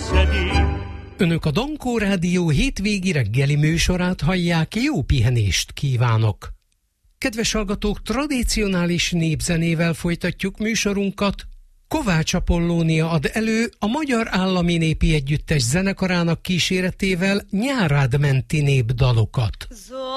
Önök a Dankó Rádió hétvégi reggeli műsorát hallják, jó pihenést kívánok! Kedves hallgatók, tradicionális népzenével folytatjuk műsorunkat. Kovács Apollónia ad elő a Magyar Állami Népi Együttes zenekarának kíséretével nyárád menti népdalokat.